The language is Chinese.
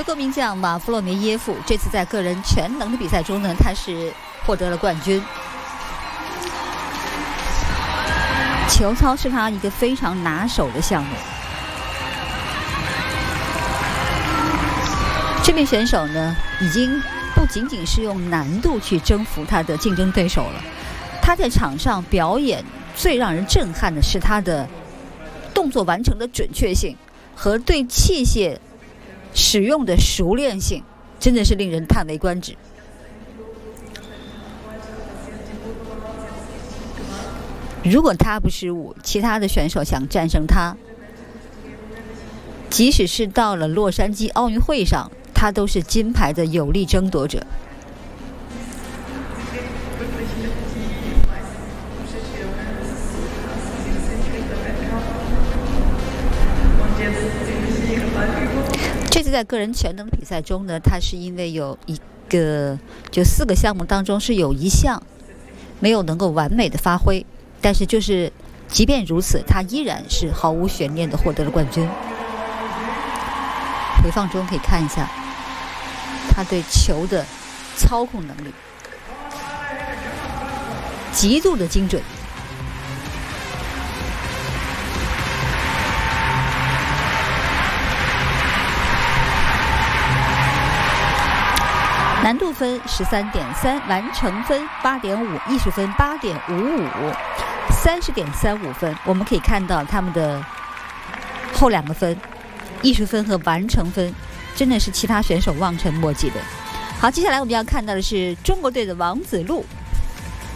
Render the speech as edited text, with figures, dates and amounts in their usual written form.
德国名将马夫洛梅耶夫这次在个人全能的比赛中呢，他是获得了冠军。球操是他一个非常拿手的项目。这名选手呢，已经不仅仅是用难度去征服他的竞争对手了，他在场上表演最让人震撼的是他的动作完成的准确性和对器械使用的熟练性，真的是令人叹为观止。如果他不失误，其他的选手想战胜他，即使是到了洛杉矶奥运会上，他都是金牌的有力争夺者。这次在个人全能比赛中呢，他是因为有就4个项目当中是有一项没有能够完美的发挥，但是就是即便如此，他依然是毫无悬念的获得了冠军。回放中可以看一下他对球的操控能力，极度的精准。难度分13.3，完成分8.5，艺术分8.55，30.35分。我们可以看到他们的后2个分，艺术分和完成分，真的是其他选手望尘莫及的。好，接下来我们要看到的是中国队的王子路。